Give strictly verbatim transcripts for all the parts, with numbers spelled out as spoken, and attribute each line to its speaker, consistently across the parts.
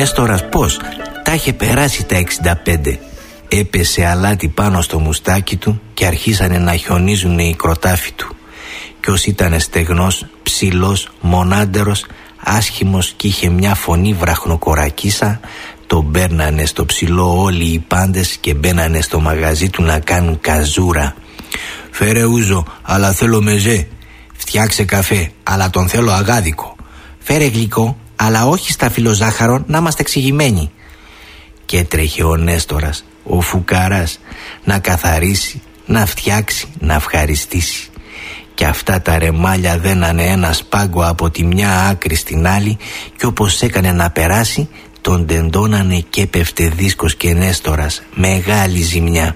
Speaker 1: Νέστορας πως τα είχε περάσει τα εξήντα πέντε. Έπεσε αλάτι πάνω στο μουστάκι του και αρχίσανε να χιονίζουν οι κροτάφοι του. Κι ως ήταν στεγνός, ψηλός, μονάντερος, άσχημος και είχε μια φωνή βραχνοκορακίσα, τον μπέρνανε στο ψηλό όλοι οι πάντες και μπαίνανε στο μαγαζί του να κάνουν καζούρα. «Φέρε ούζο, αλλά θέλω μεζέ. Φτιάξε καφέ, αλλά τον θέλω αγάδικο. Φέρε γλυκό, αλλά όχι στα φιλοζάχαρο, να είμαστε εξηγημένοι». Και έτρεχε ο Νέστορας, ο φουκαράς, να καθαρίσει, να φτιάξει, να ευχαριστήσει. Και αυτά τα ρεμάλια δένανε ένα σπάγκο από τη μια άκρη στην άλλη, και όπως έκανε να περάσει, τον τεντώνανε και πέφτε δίσκος και Νέστορας. Μεγάλη ζημιά.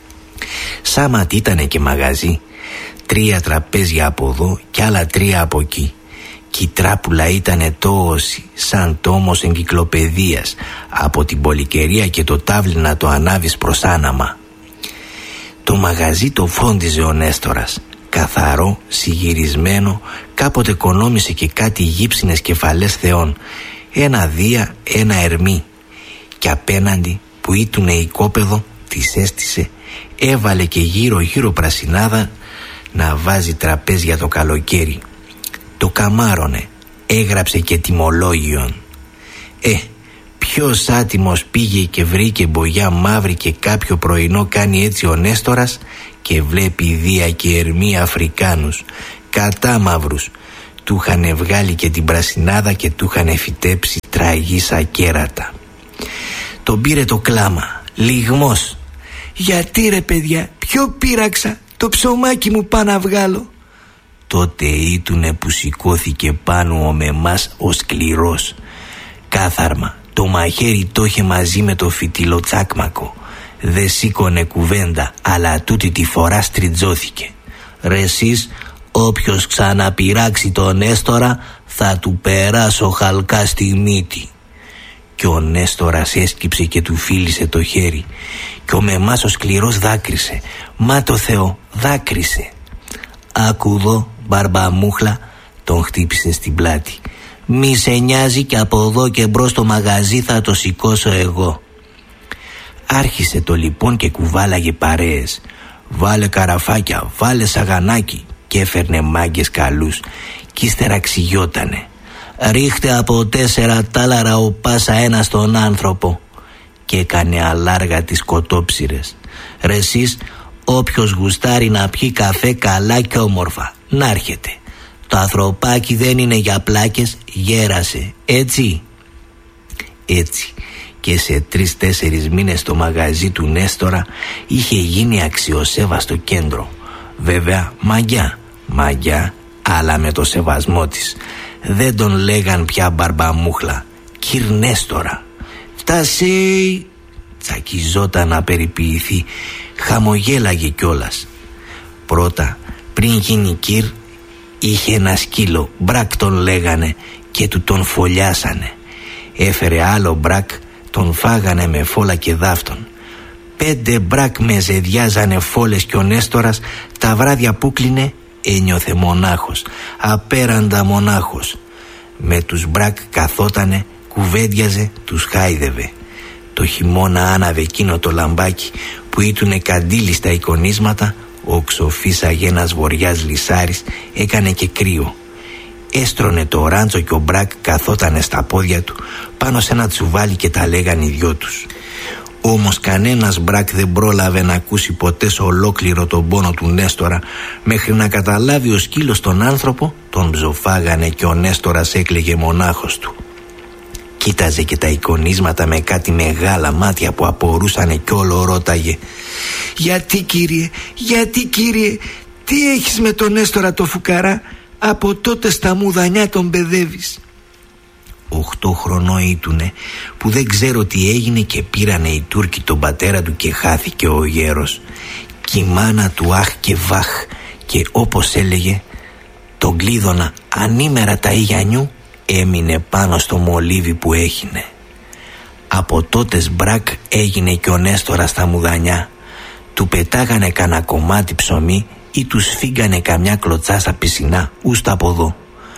Speaker 1: Σάματ ήτανε και μαγαζί. Τρία τραπέζια από εδώ και άλλα τρία από εκεί. Κι η τράπουλα ήτανε τόση, σαν τόμος εγκυκλοπαιδείας, από την πολυκαιρία και το τάβλι να το ανάβεις προς άναμα. Το μαγαζί το φρόντιζε ο Νέστορας. Καθαρό, συγυρισμένο, κάποτε κονόμησε και κάτι γύψινες κεφαλές θεών. Ένα δία, ένα ερμή. Και απέναντι που ήτουνε οικόπεδο, τις έστησε, έβαλε και γύρω γύρω πρασινάδα να βάζει τραπέζια το καλοκαίρι. Το καμάρωνε, έγραψε και τιμολόγιον. Ε, ποιος άτιμος πήγε και βρήκε μπογιά μαύρη και κάποιο πρωινό κάνει έτσι ο Νέστορας και βλέπει δία και ερμή Αφρικάνους, κατά μαύρους. Του είχανε βγάλει και την πρασινάδα και του είχανε φυτέψει τραγή σαν κέρατα. Τον πήρε το κλάμα, λιγμός. «Γιατί ρε παιδιά, ποιο πείραξα, το ψωμάκι μου πάω να βγάλω». Τότε ήτουνε που σηκώθηκε πάνω ο μεμάς ο σκληρός. Κάθαρμα, το μαχαίρι το είχε μαζί με το φυτίλο τσάκμακο. Δε σήκωνε κουβέντα, αλλά τούτη τη φορά στριτζώθηκε. «Ρε εσείς, όποιος ξαναπειράξει τον Νέστορα θα του περάσω χαλκά στη μύτη». Και ο Νέστορας έσκυψε και του φίλησε το χέρι. Και ο μεμάς ο σκληρός δάκρυσε. «Μα το Θεό, δάκρυσε». «Άκου δω, μπαρμπαμούχλα», τον χτύπησε στην πλάτη. «Μη σε νοιάζει και από εδώ και μπρος το μαγαζί θα το σηκώσω εγώ». Άρχισε το λοιπόν και κουβάλαγε παρέες. «Βάλε καραφάκια, βάλε σαγανάκι», και έφερνε μάγκες καλούς. Κι ύστερα ξυγιότανε. «Ρίχτε από τέσσερα τάλαρα ο πάσα ένα στον άνθρωπο». Και έκανε αλάργα τις κοτόψιρες. «Ρε εσείς, όποιος γουστάρει να πιει καφέ καλά και όμορφα, να έρχεται. Το ανθρωπάκι δεν είναι για πλάκες, γέρασε, έτσι». Έτσι. Και σε τρεις-τέσσερις μήνες το μαγαζί του Νέστορα είχε γίνει αξιοσέβαστο κέντρο. Βέβαια μαγιά, μαγιά, αλλά με το σεβασμό της. Δεν τον λέγαν πια μπαρμπαμούχλα, «Κυρ Νέστορα». «Φτάσει», τσακιζόταν να περιποιηθεί, χαμογέλαγε κιόλας. Πρώτα, πριν γίνει κυρ, είχε ένα σκύλο, Μπρακ τον λέγανε, και του τον φωλιάσανε. Έφερε άλλο Μπρακ, τον φάγανε με φόλα και δάφτον. Πέντε Μπρακ με ζεδιάζανε φόλες και ο Νέστορας τα βράδια που κλείνε ένιωθε μονάχος, απέραντα μονάχος. Με τους Μπρακ καθότανε, κουβέντιαζε, τους χάιδευε. Το χειμώνα άναβε εκείνο το λαμπάκι που ήτουνε καντήλι στα εικονίσματα, οξοφύσαγε ένας βοριάς λυσάρης, έκανε και κρύο. Έστρωνε το ράντσο και ο Μπρακ καθότανε στα πόδια του πάνω σε ένα τσουβάλι και τα λέγαν οι δυο τους. Όμως κανένας Μπρακ δεν πρόλαβε να ακούσει ποτέ σε ολόκληρο τον πόνο του Νέστορα, μέχρι να καταλάβει ο σκύλος τον άνθρωπο, τον ψοφάγανε και ο Νέστορας έκλαιγε μονάχος του. Κοίταζε και τα εικονίσματα με κάτι μεγάλα μάτια που απορούσανε κι όλο ρώταγε. «Γιατί κύριε, γιατί κύριε, τι έχεις με τον Νέστορα το φουκαρά, από τότε στα μουδανιά τον παιδεύεις». Οχτώ χρονό ήτουνε που δεν ξέρω τι έγινε και πήρανε οι Τούρκοι τον πατέρα του και χάθηκε ο γέρος. Κι η μάνα του αχ και βαχ, και όπως έλεγε, τον κλείδωνα ανήμερα τα ηγιανιού έμεινε πάνω στο μολύβι που έχινε. Από τότες Μπρακ έγινε και ο Νέστορας στα μουδανιά. Του πετάγανε κανένα κομμάτι ψωμί ή του σφίγγανε καμιά κλωτσά στα πισινά ούστα από εδώ.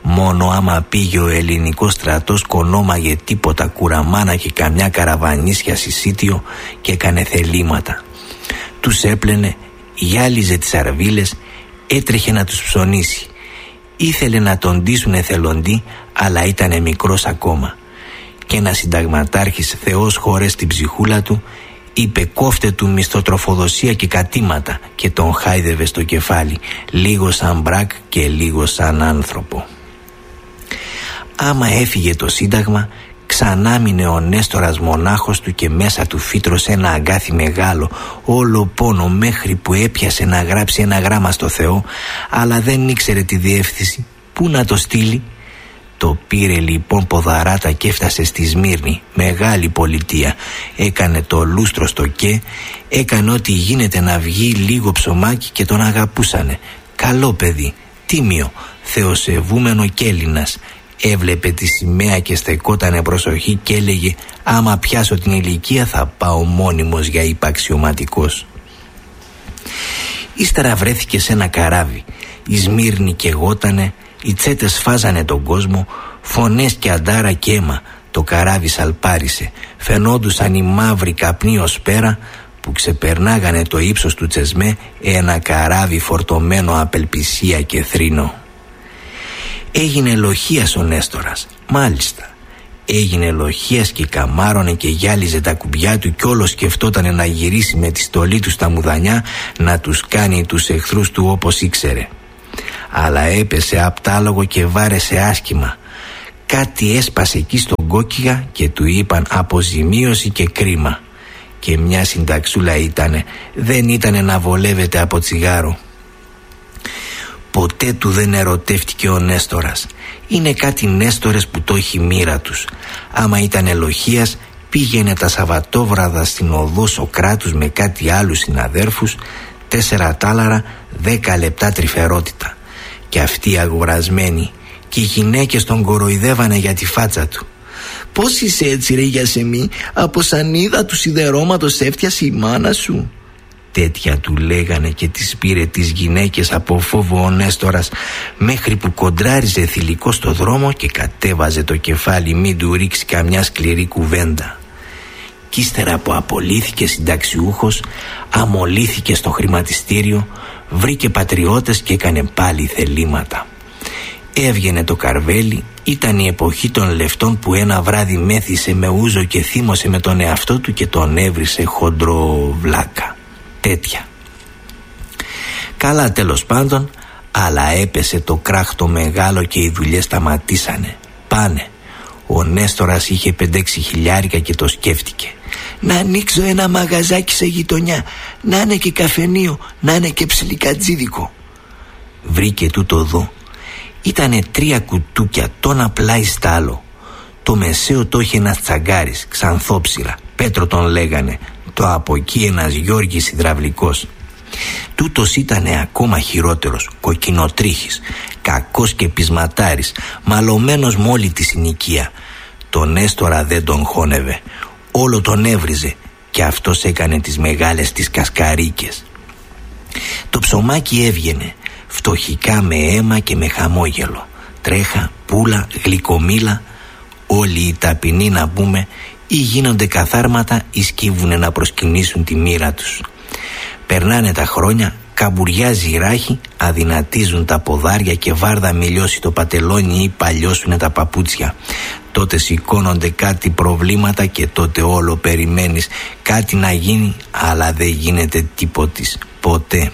Speaker 1: Μόνο άμα πήγε ο ελληνικός στρατός κονόμαγε τίποτα κουραμάνα και καμιά καραβανίσια συσίτιο και έκανε θελήματα. Τους έπλαινε, γυάλιζε τις αρβίλες, έτρεχε να τους ψωνίσει. Ήθελε να τον ντύσουν εθελοντή, αλλά ήτανε μικρός ακόμα. Και ένας συνταγματάρχης, Θεός χωρές την ψυχούλα του, είπε κόφτε του μισθοτροφοδοσία και κατήματα, και τον χάιδευε στο κεφάλι, λίγο σαν μπρακ και λίγο σαν άνθρωπο. Άμα έφυγε το σύνταγμα, ξανά μείνε ο Νέστορας μονάχος του και μέσα του φύτρωσε ένα αγκάθι μεγάλο, όλο πόνο, μέχρι που έπιασε να γράψει ένα γράμμα στο Θεό, αλλά δεν ήξερε τη διεύθυνση. Πού να το στείλει? Το πήρε λοιπόν ποδαράτα και έφτασε στη Σμύρνη, μεγάλη πολιτεία. Έκανε το λούστρο στο και, έκανε ό,τι γίνεται να βγει λίγο ψωμάκι και τον αγαπούσανε. Καλό παιδί, τίμιο, θεοσεβούμενο κι Έλληνας. Έβλεπε τη σημαία και στεκότανε προσοχή και έλεγε άμα πιάσω την ηλικία θα πάω μόνιμος για υπαξιωματικός. Ύστερα βρέθηκε σε ένα καράβι. Η Σμύρνη καιγότανε, οι τσέτες φάζανε τον κόσμο, φωνές και αντάρα και αίμα. Το καράβι σαλπάρισε, φαινόντουσαν οι μαύροι καπνοί ως πέρα που ξεπερνάγανε το ύψος του Τσεσμέ, ένα καράβι φορτωμένο απελπισία και θρήνο. Έγινε λοχίας ο Νέστορας, μάλιστα. Έγινε λοχίας και καμάρωνε και γυάλιζε τα κουμπιά του κι όλο σκεφτότανε να γυρίσει με τη στολή του στα μουδανιά να τους κάνει τους εχθρούς του όπως ήξερε. Αλλά έπεσε απτάλογο και βάρεσε άσχημα. Κάτι έσπασε εκεί στον κόκκιγα και του είπαν αποζημίωση και κρίμα. Και μια συνταξούλα ήτανε, δεν ήτανε να βολεύεται από τσιγάρο. Ποτέ του δεν ερωτεύτηκε ο Νέστορας. Είναι κάτι Νέστορες που το έχει μοίρα τους. Άμα ήταν ελοχίας, πήγαινε τα Σαββατόβραδα στην οδό Σοκράτους με κάτι άλλους συναδέρφους, τέσσερα τάλαρα, δέκα λεπτά τρυφερότητα. Και αυτοί αγορασμένοι, και οι γυναίκες τον κοροϊδεύανε για τη φάτσα του. «Πώς είσαι έτσι ρε Γιασεμί, από σανίδα του σιδερώματος έφτιασε η μάνα σου?» Τέτοια του λέγανε και τις πήρε τις γυναίκες από φόβο ο Νέστορας, μέχρι που κοντράριζε θηλυκό στο δρόμο και κατέβαζε το κεφάλι μην του ρίξει καμιά σκληρή κουβέντα. Κι ύστερα που απολύθηκε συνταξιούχος, αμολύθηκε στο χρηματιστήριο, βρήκε πατριώτες και έκανε πάλι θελήματα. Έβγαινε το καρβέλι, ήταν η εποχή των λεφτών που ένα βράδυ μέθησε με ούζο και θύμωσε με τον εαυτό του και τον έβρισε χοντρό βλάκα. Τέτοια. Καλά τέλος πάντων, αλλά έπεσε το κράχτο μεγάλο και οι δουλειές σταματήσανε. Πάνε. Ο Νέστορας είχε πεντέξι χιλιάρικα και το σκέφτηκε. Να ανοίξω ένα μαγαζάκι σε γειτονιά, να είναι και καφενείο, να είναι και ψιλικατζίδικο. Βρήκε τούτο εδώ. Ήτανε τρία κουτούκια, τόνα πλάι στ' άλλο. Το μεσαίο το είχε ένας τσαγκάρης, ξανθόψυρα, Πέτρο τον λέγανε. Το από εκεί ένας Γιώργης υδραυλικός. Τούτος ήτανε ακόμα χειρότερος, κοκκινοτρίχης, κακός και πεισματάρης, μαλωμένος με όλη τη συνοικία. Τον Νέστορα δεν τον χώνευε, όλο τον έβριζε και αυτός έκανε τις μεγάλες τις κασκαρίκες. Το ψωμάκι έβγαινε, φτωχικά με αίμα και με χαμόγελο. Τρέχα, πούλα, γλυκομήλα, όλοι οι ταπεινοί να πούμε, ή γίνονται καθάρματα ή σκύβουνε να προσκυνήσουν τη μοίρα τους. Περνάνε τα χρόνια, καμπουριάζει η ράχη, αδυνατίζουν τα ποδάρια και βάρδα μιλιώσει το πατελόνι ή παλιώσουνε τα παπούτσια. Τότε σηκώνονται κάτι προβλήματα και τότε όλο περιμένεις κάτι να γίνει, αλλά δεν γίνεται τίποτης, ποτέ.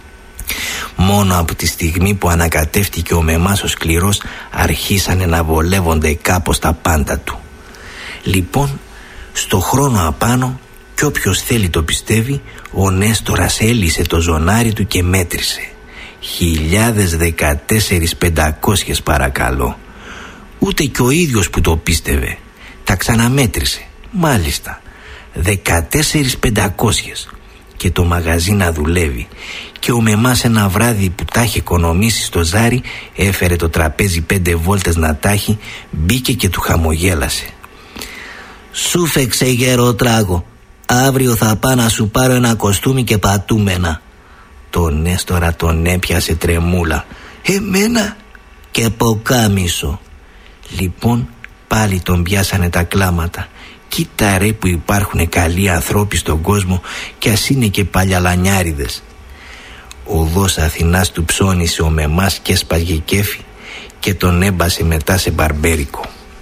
Speaker 1: Μόνο από τη στιγμή που ανακατεύτηκε ο μεμάς ο σκληρός, αρχίσανε να βολεύονται κάπως τα πάντα του. Λοιπόν, στο χρόνο απάνω, κι όποιος θέλει το πιστεύει, ο Νέστορας έλυσε το ζωνάρι του και μέτρησε. Χιλιάδες δεκατέσσερις πεντακόσιες παρακαλώ. Ούτε κι ο ίδιος που το πίστευε. Τα ξαναμέτρησε. Μάλιστα, δεκατέσσερις πεντακόσιες. Και το μαγαζί να δουλεύει. Και ο μεμάς ένα βράδυ που τα είχε οικονομήσει στο ζάρι, έφερε το τραπέζι πέντε βόλτες να τάχει, μπήκε και του χαμογέλασε. «Σου φέξε γερό τράγο. Αύριο θα πάω να σου πάρω ένα κοστούμι και πατούμενα». Τον Νέστορα τον έπιασε τρεμούλα. «Εμένα? και ποκάμισο. Λοιπόν πάλι τον πιάσανε τα κλάματα. Κοίτα ρε που υπάρχουν καλοί ανθρώποι στον κόσμο, κι ας είναι και παλιαλανιάριδες. Οδός Αθηνάς του ψώνισε ο Μεμάς και έσπαγε κέφι και τον έμπασε μετά σε μπαρμπέρικο.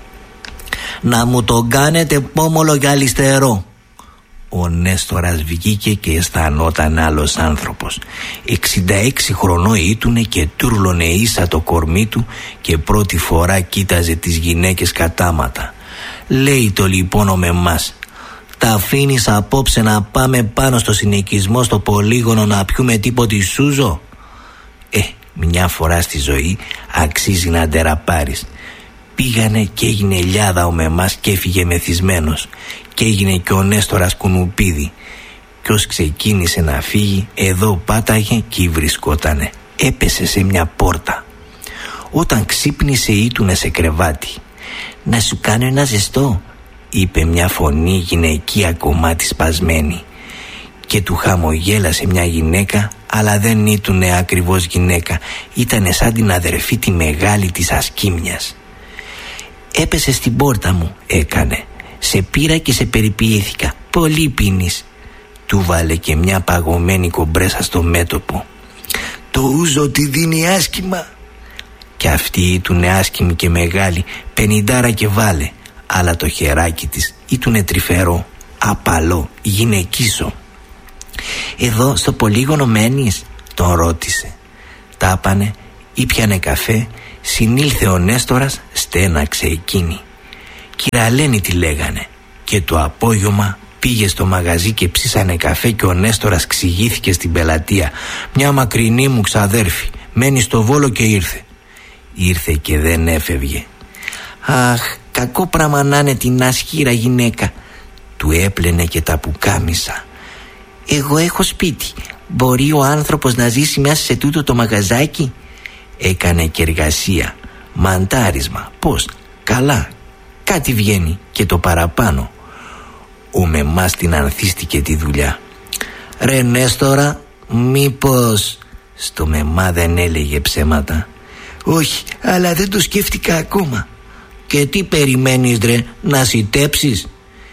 Speaker 1: «Να μου τον κάνετε πόμολο για αριστερό». Ο Νέστορας βγήκε και αισθανόταν άλλος άνθρωπος. εξήντα έξι χρονών ήτουνε και τούρλωνε ίσα το κορμί του και πρώτη φορά κοίταζε τις γυναίκες κατάματα. Λέει το λοιπόν ο Μεμάς: «Τα αφήνεις απόψε να πάμε πάνω στο συνοικισμό στο πολύγωνο να πιούμε τίποτη σούζο?» Ε, μια φορά στη ζωή αξίζει να ντεραπάρεις. Πήγανε και έγινε λιάδα ο Μεμάς και έφυγε μεθυσμένος. Και έγινε και ο Νέστορας κουνουπίδι. Κι ως ξεκίνησε να φύγει, εδώ πάταγε κι βρισκότανε. Έπεσε σε μια πόρτα. Όταν ξύπνησε ήτουνε σε κρεβάτι. «Να σου κάνω ένα ζεστό», είπε μια φωνή γυναικεία κομμάτι σπασμένη. Και του χαμογέλασε μια γυναίκα, αλλά δεν ήτουνε ακριβώς γυναίκα. Ήτανε σαν την αδερφή τη μεγάλη της Ασκήμιας. «Έπεσε στην πόρτα μου», έκανε. «Σε πήρα και σε περιποιήθηκα. Πολύ πίνεις». Του βάλε και μια παγωμένη κομπρέσα στο μέτωπο. «Το ούζο τη δίνει άσχημα». Κι αυτή ήτουνε άσχημη και μεγάλη, πενηντάρα και βάλε. Αλλά το χεράκι της ήτουνε τρυφερό, απαλό, γυναικίσο. «Εδώ στο πολύγωνο μένεις?» τον ρώτησε. Τάπανε, ήπιανε καφέ. Συνήλθε ο Νέστορας, στέναξε εκείνη. Κυραλένη τη λέγανε. Και το απόγευμα πήγε στο μαγαζί και ψήσανε καφέ και ο Νέστορας ξηγήθηκε στην πελατεία. «Μια μακρινή μου ξαδέρφη, μένει στο Βόλο και ήρθε». Ήρθε και δεν έφευγε. «Αχ, κακό πράγμα να είναι την ασχήρα γυναίκα». Του έπλαινε και τα πουκάμισα. «Εγώ έχω σπίτι. Μπορεί ο άνθρωπος να ζήσει μέσα σε τούτο το μαγαζάκι?» Έκανε και εργασία, μαντάρισμα. Πώς? Καλά, κάτι βγαίνει και το παραπάνω. Ο Μεμάς την ανθίστηκε τη δουλειά. «Ρε Νέστορα, μήπως...» Στο Μεμά δεν έλεγε ψέματα. «Όχι, αλλά δεν το σκέφτηκα ακόμα». «Και τι περιμένεις ρε, να σιτέψεις?»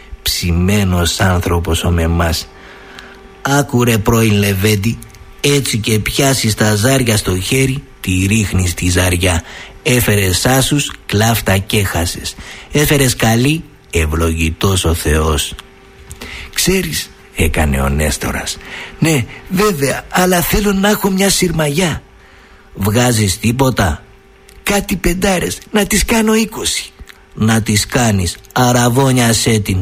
Speaker 1: Ψημένος άνθρωπος ο Μεμάς. «Άκουρε πρώην Λεβέντη, έτσι και πιάσεις τα ζάρια στο χέρι, τη ρίχνεις τη ζαριά. Έφερες άσους, κλάφτα και χάσες. Έφερες καλή, ευλογητός ο Θεός». «Ξέρεις», έκανε ο Νέστορας. «Ναι, βέβαια, αλλά θέλω να έχω μια συρμαγιά». «Βγάζεις τίποτα?» «Κάτι πεντάρες, να τις κάνω είκοσι». «Να τις κάνεις, αραβώνιασέ την».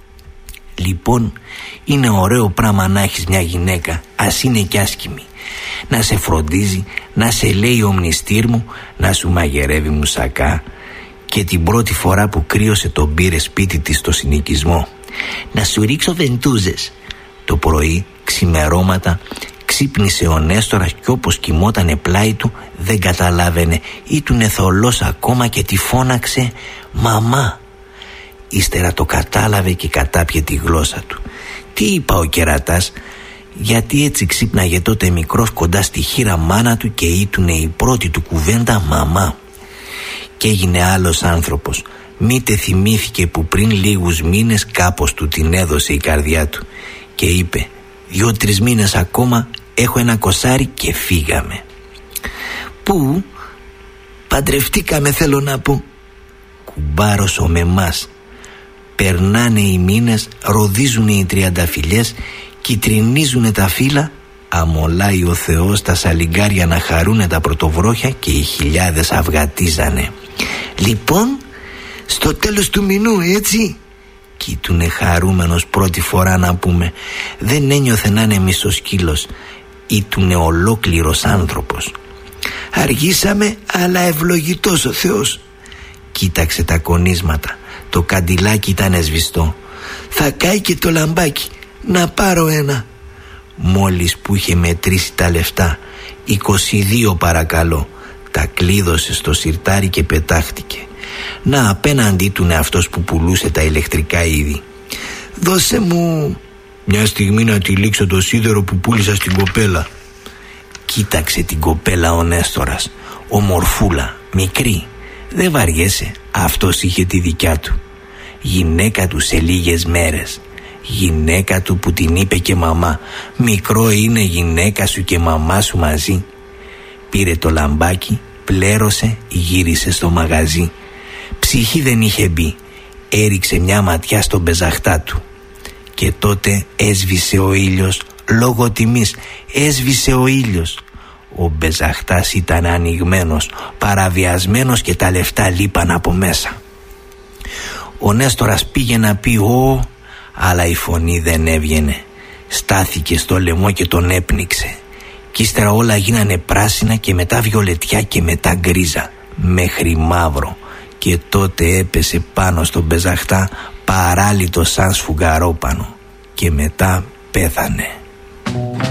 Speaker 1: Λοιπόν, είναι ωραίο πράγμα να έχεις μια γυναίκα, ας είναι κι άσχημη. Να σε φροντίζει, να σε λέει ομνηστήρ μου, να σου μαγειρεύει μουσακά. Και την πρώτη φορά που κρύωσε τον πήρε σπίτι της στο συνοικισμό. Να σου ρίξω βεντούζες. Το πρωί, ξημερώματα, ξύπνησε ο Νέστορας κι όπως κοιμότανε πλάι του δεν καταλάβαινε. Ήτουνε θολός ακόμα και τη φώναξε «Μαμά». Ύστερα το κατάλαβε και κατάπιε τη γλώσσα του. Τι είπα ο κερατάς? Γιατί έτσι ξύπναγε τότε μικρός κοντά στη χείρα μάνα του και ήτουνε η πρώτη του κουβέντα «Μαμά». Και έγινε άλλος άνθρωπος. Μήτε θυμήθηκε που πριν λίγους μήνες κάπως του την έδωσε η καρδιά του και είπε «Δυο-τρεις μήνες ακόμα, έχω ένα κοσάρι και φύγαμε». «Πού?» «Παντρευτήκαμε, θέλω να πω». Κουμπάρος ο Μεμάς. Περνάνε οι μήνες, ροδίζουνε οι τριανταφυλιές, κυτρινίζουνε τα φύλλα, αμολάει ο Θεός τα σαλιγκάρια να χαρούνε τα πρωτοβρόχια και οι χιλιάδες αυγατίζανε. «Λοιπόν, στο τέλος του μηνού, έτσι?» Κοίτουνε χαρούμενος πρώτη φορά να πούμε. Δεν ένιωθε να είναι μισοσκύλος. Ήτουνε ολόκληρος άνθρωπος. «Αργήσαμε, αλλά ευλογητός ο Θεός». Κοίταξε τα κονίσματα. Το καντιλάκι ήταν σβηστό. «Θα κάει και το λαμπάκι. Να πάρω ένα». Μόλις που είχε μετρήσει τα λεφτά, είκοσι δύο παρακαλώ, τα κλείδωσε στο σιρτάρι και πετάχτηκε. Να, απέναντί του είναι αυτός που πουλούσε τα ηλεκτρικά είδη. «Δώσε μου μια στιγμή να τυλίξω το σίδερο που πούλησα στην κοπέλα». Κοίταξε την κοπέλα ο Νέστορας. Ομορφούλα, Μικρή, δεν βαριέσαι, αυτός είχε τη δικιά του. Γυναίκα του σε λίγες μέρες. Γυναίκα του που την είπε και μαμά. Μικρό είναι γυναίκα σου και μαμά σου μαζί. Πήρε το λαμπάκι, πλέρωσε, γύρισε στο μαγαζί. Ψυχή δεν είχε μπει. Έριξε μια ματιά στον πεζαχτά του. Και τότε έσβησε ο ήλιος. Λόγω τιμής έσβησε ο ήλιος. Ο μπεζαχτάς ήταν ανοιγμένος, παραβιασμένος και τα λεφτά λείπαν από μέσα. Ο Νέστορας πήγε να πει «Ω», αλλά η φωνή δεν έβγαινε. Στάθηκε στο λαιμό και τον έπνιξε. Κι ύστερα όλα γίνανε πράσινα και μετά βιολετιά και μετά γκρίζα, μέχρι μαύρο. Και τότε έπεσε πάνω στον μπεζαχτά παράλυτο σαν σφουγγαρόπανο. Και μετά πέθανε.